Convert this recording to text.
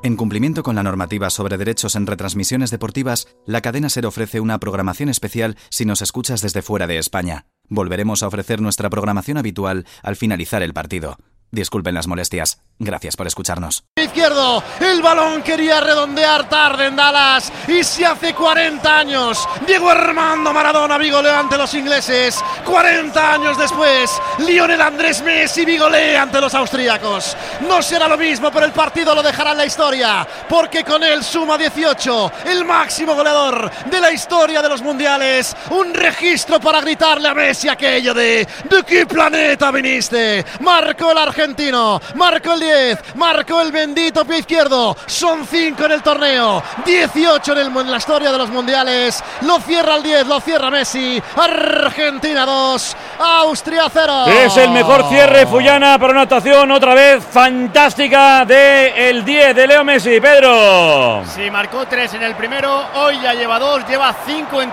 En cumplimiento con la normativa sobre derechos en retransmisiones deportivas, la cadena SER ofrece una programación especial si nos escuchas desde fuera de España. Volveremos a ofrecer nuestra programación habitual al finalizar el partido. Disculpen las molestias. Gracias por escucharnos. Izquierdo, el balón quería redondear tarde en Dallas y si hace 40 años Diego Armando Maradona vigolea ante los ingleses, 40 años después Lionel Andrés Messi vigolea ante los austríacos. No será lo mismo, pero el partido lo dejará en la historia, porque con él suma 18, el máximo goleador de la historia de los mundiales. Un registro para gritarle a Messi aquello de qué planeta viniste. Marcó el argentino, marcó el 10, marcó el bendito pie izquierdo. Son 5 en el torneo, 18 en la historia de los mundiales. Lo cierra el 10, lo cierra Messi. Argentina 2, Austria 0. Es el mejor cierre, Fullana, para una actuación otra vez fantástica del 10 de Leo Messi. Pedro. Sí, marcó 3 en el primero, hoy ya lleva 2, lleva 5 en